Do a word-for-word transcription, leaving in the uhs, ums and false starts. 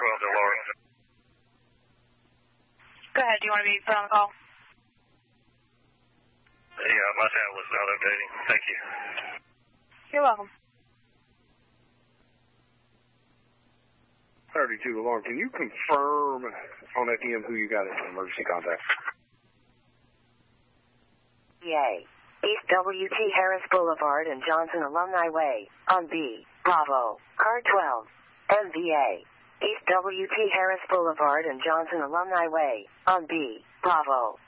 twelve to Laura. Go ahead. Do you want to be put on the call? Yeah, my tablet's not updating. Thank you. You're welcome. thirty-two alarm. Can you confirm on that D M who you got as an emergency contact? Yay. East W T Harris Boulevard and Johnson Alumni Way, on B, Bravo, car twelve, M V A. East W T Harris Boulevard and Johnson Alumni Way, on B, Bravo.